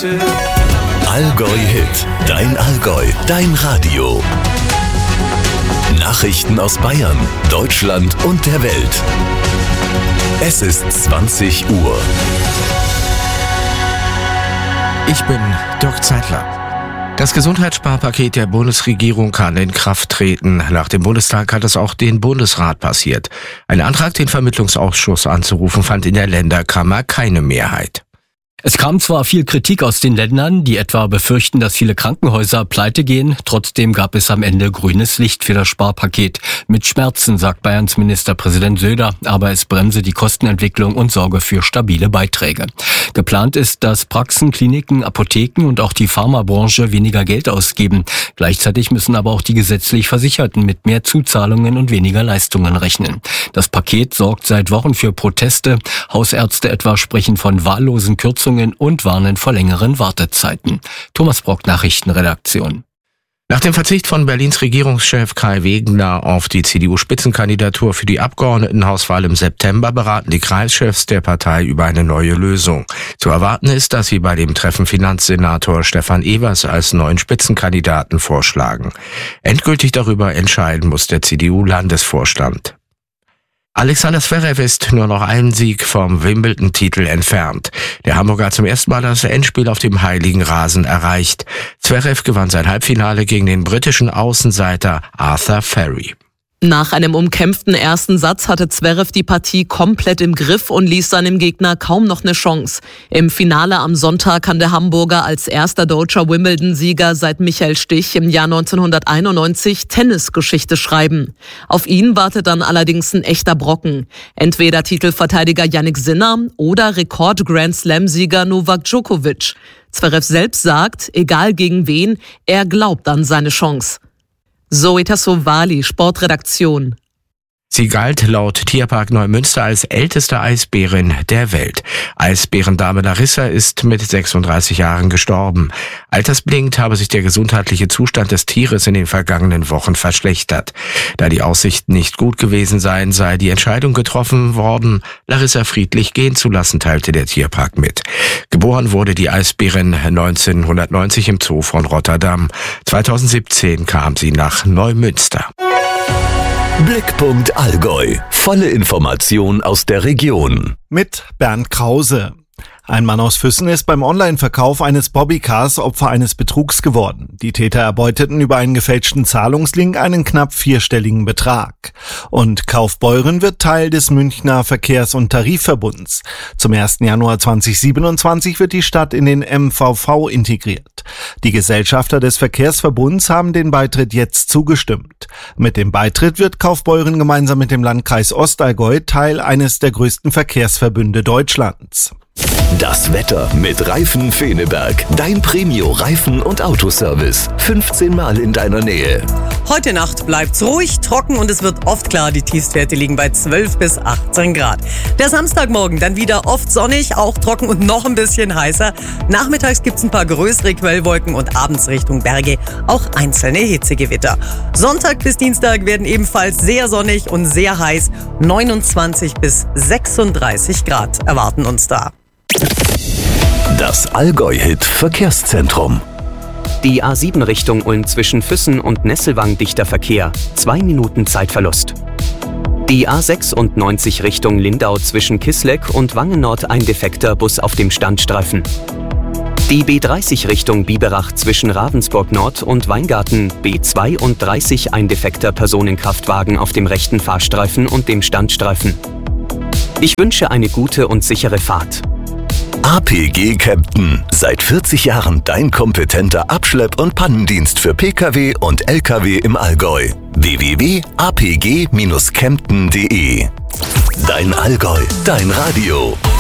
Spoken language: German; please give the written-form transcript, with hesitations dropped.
heute. Allgäu Hit, dein Allgäu, dein Radio. Nachrichten aus Bayern, Deutschland und der Welt. Es ist 20 Uhr. Ich bin Dirk Zeitler. Das Gesundheitssparpaket der Bundesregierung kann in Kraft treten. Nach dem Bundestag hat es auch den Bundesrat passiert. Ein Antrag, den Vermittlungsausschuss anzurufen, fand in der Länderkammer keine Mehrheit. Es kam zwar viel Kritik aus den Ländern, die etwa befürchten, dass viele Krankenhäuser pleite gehen. Trotzdem gab es am Ende grünes Licht für das Sparpaket. Mit Schmerzen, sagt Bayerns Ministerpräsident Söder, aber es bremse die Kostenentwicklung und sorge für stabile Beiträge. Geplant ist, dass Praxen, Kliniken, Apotheken und auch die Pharmabranche weniger Geld ausgeben. Gleichzeitig müssen aber auch die gesetzlich Versicherten mit mehr Zuzahlungen und weniger Leistungen rechnen. Das Paket sorgt seit Wochen für Proteste. Hausärzte etwa sprechen von wahllosen Kürzungen und warnen vor längeren Wartezeiten. Thomas Brock, Nachrichtenredaktion. Nach dem Verzicht von Berlins Regierungschef Kai Wegener auf die CDU-Spitzenkandidatur für die Abgeordnetenhauswahl im September beraten die Kreischefs der Partei über eine neue Lösung. Zu erwarten ist, dass sie bei dem Treffen Finanzsenator Stefan Evers als neuen Spitzenkandidaten vorschlagen. Endgültig darüber entscheiden muss der CDU-Landesvorstand. Alexander Zverev ist nur noch einen Sieg vom Wimbledon-Titel entfernt. Der Hamburger hat zum ersten Mal das Endspiel auf dem heiligen Rasen erreicht. Zverev gewann sein Halbfinale gegen den britischen Außenseiter Arthur Ferry. Nach einem umkämpften ersten Satz hatte Zverev die Partie komplett im Griff und ließ seinem Gegner kaum noch eine Chance. Im Finale am Sonntag kann der Hamburger als erster deutscher Wimbledon-Sieger seit Michael Stich im Jahr 1991 Tennisgeschichte schreiben. Auf ihn wartet dann allerdings ein echter Brocken. Entweder Titelverteidiger Jannik Sinner oder Rekord-Grand-Slam-Sieger Novak Djokovic. Zverev selbst sagt, egal gegen wen, er glaubt an seine Chance. Zoe Tassovali, Sportredaktion. Sie galt laut Tierpark Neumünster als älteste Eisbärin der Welt. Eisbärendame Larissa ist mit 36 Jahren gestorben. Altersbedingt habe sich der gesundheitliche Zustand des Tieres in den vergangenen Wochen verschlechtert. Da die Aussichten nicht gut gewesen seien, sei die Entscheidung getroffen worden, Larissa friedlich gehen zu lassen, teilte der Tierpark mit. Geboren wurde die Eisbärin 1990 im Zoo von Rotterdam. 2017 kam sie nach Neumünster. Blickpunkt Allgäu. Volle Information aus der Region. Mit Bernd Krause. Ein Mann aus Füssen ist beim Online-Verkauf eines Bobbycars Opfer eines Betrugs geworden. Die Täter erbeuteten über einen gefälschten Zahlungslink einen knapp vierstelligen Betrag. Und Kaufbeuren wird Teil des Münchner Verkehrs- und Tarifverbunds. Zum 1. Januar 2027 wird die Stadt in den MVV integriert. Die Gesellschafter des Verkehrsverbunds haben den Beitritt jetzt zugestimmt. Mit dem Beitritt wird Kaufbeuren gemeinsam mit dem Landkreis Ostallgäu Teil eines der größten Verkehrsverbünde Deutschlands. Das Wetter mit Reifen Feneberg. Dein Premio-Reifen- und Autoservice. 15 Mal in deiner Nähe. Heute Nacht bleibt's ruhig, trocken und es wird oft klar. Die Tiefstwerte liegen bei 12 bis 18 Grad. Der Samstagmorgen dann wieder oft sonnig, auch trocken und noch ein bisschen heißer. Nachmittags gibt's ein paar größere Quellwolken und abends Richtung Berge auch einzelne Hitzegewitter. Sonntag bis Dienstag werden ebenfalls sehr sonnig und sehr heiß. 29 bis 36 Grad erwarten uns da. Das Allgäu-Hit Verkehrszentrum. Die A7 Richtung Ulm zwischen Füssen und Nesselwang dichter Verkehr. 2 Minuten Zeitverlust. Die A96 Richtung Lindau zwischen Kisleck und Wangen-Nord ein defekter Bus auf dem Standstreifen. Die B30 Richtung Biberach zwischen Ravensburg Nord und Weingarten, B32 ein defekter Personenkraftwagen auf dem rechten Fahrstreifen und dem Standstreifen. Ich wünsche eine gute und sichere Fahrt. APG Kempten. Seit 40 Jahren dein kompetenter Abschlepp- und Pannendienst für Pkw und Lkw im Allgäu. www.apg-kempten.de. Dein Allgäu, dein Radio.